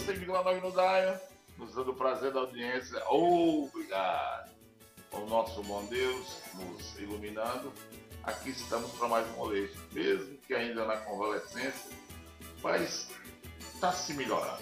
100,9 no Daia, nos dando o prazer da audiência. Obrigado ao nosso bom Deus nos iluminando. Aqui estamos para mais um molejo, mesmo que ainda na convalescência, mas está se melhorando.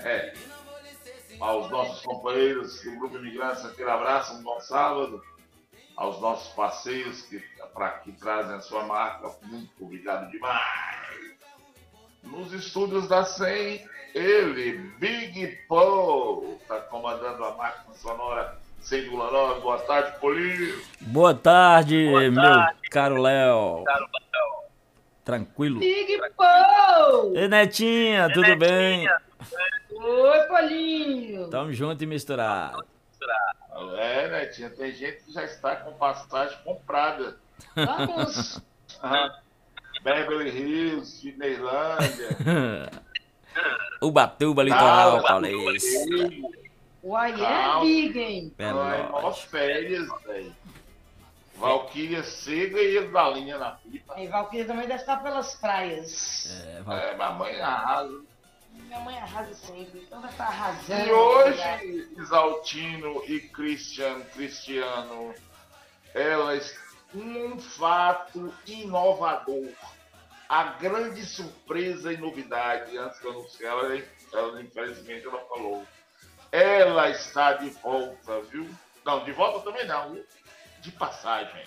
Aos nossos companheiros do Grupo Imigrantes, aquele abraço, um bom sábado. Aos nossos parceiros que trazem a sua marca, muito obrigado demais. Nos estúdios da SEM, ele, Big Paul, está comandando a máquina sonora 100,9. Boa tarde, Paulinho. Boa tarde, meu caro Léo. Tranquilo? Big Paul! Ei, Netinha, tudo bem? Oi, Paulinho! Tamo junto e misturado. Netinha, tem gente que já está com passagem comprada. Vamos! Beverly Hills, Disneylândia. Ubatuba, litoral paulista. Uai, Calma. Big, hein? Nós férias, velho. Valquíria Cega e ele da linha na pipa. E Valquíria também deve estar pelas praias. Minha mãe arrasa. Minha mãe arrasa sempre, então vai estar arrasando. E hoje, Isaltino e Cristiano, elas, um fato inovador. A grande surpresa e novidade, antes de eu anunciar, ela infelizmente ela falou. Ela está de volta, viu? Não, de volta também não, viu? De passagem.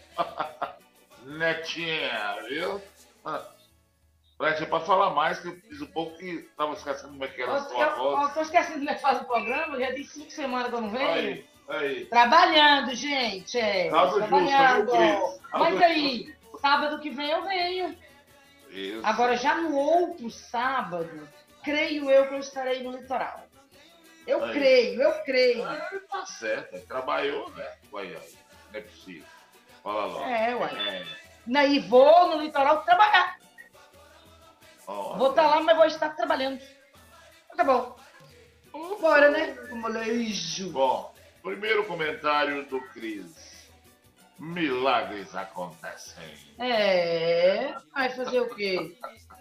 Netinha, viu? Netinha, para falar mais, que eu fiz um pouco que estava esquecendo como é que era a sua voz. Estou esquecendo como é que faz o programa, já tem 5 semanas que eu não venho. Aí. Trabalhando, gente. Caso Trabalhando. justo, viu, Cris? Mas aí, sábado que vem eu venho. Isso. Agora, já no outro sábado, creio eu que eu estarei no litoral. Eu creio. Tá certo, trabalhou, né? Uai, não é possível. Fala logo. Uai. Daí vou no litoral trabalhar. Vou estar lá, mas vou estar trabalhando. Tá bom. Bora, né? O molejo. Bom, primeiro comentário do Cris. Milagres acontecem. Vai fazer o quê?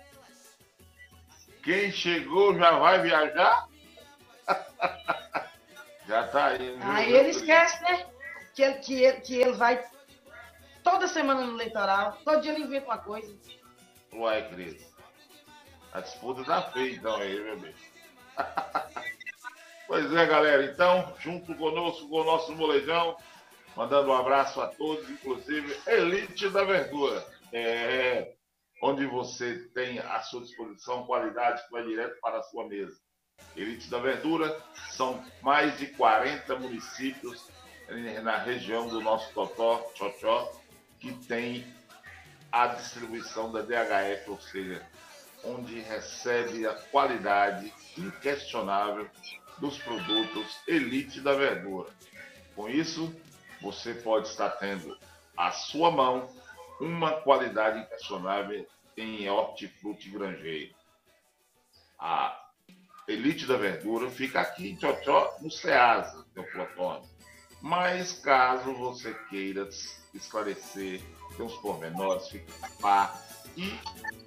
Quem chegou já vai viajar? Já tá aí. Aí ele esquece, né? Que ele vai toda semana no litoral. Todo dia ele inventa uma coisa. Uai, Cris. A disputa tá feia, então, aí, meu bem. Pois é, galera. Então, junto conosco, com o nosso molejão, mandando um abraço a todos, inclusive Elite da Verdura. Onde você tem à sua disposição qualidade que vai direto para a sua mesa. Elite da Verdura, são mais de 40 municípios na região do nosso Totó, que tem a distribuição da DHF, ou seja, onde recebe a qualidade inquestionável dos produtos Elite da Verdura. Com isso, você pode estar tendo à sua mão uma qualidade inquestionável em hortifruti granjeiro. A Elite da Verdura fica aqui em Tchotchó, no Ceasa, meu Plotônio. Mas caso você queira esclarecer, tem uns pormenores, ficar e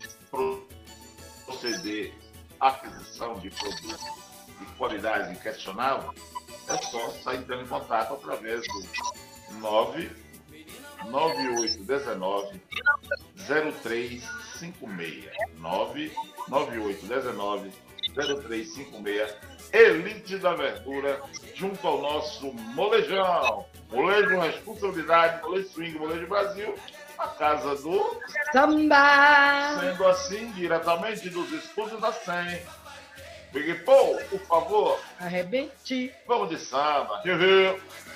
proceder à aquisição de produtos de qualidade inquestionável, é só estar entrando em contato através do 99819 0356. 99819 0356. Elite da Verdura, junto ao nosso molejão. Molejo Responsabilidade, Molejo Swing, Molejo Brasil, a casa do Samba! Sendo assim, diretamente dos estúdios da SEM. Big Paul, por favor, Arrebente! vamos de samba. Uhul.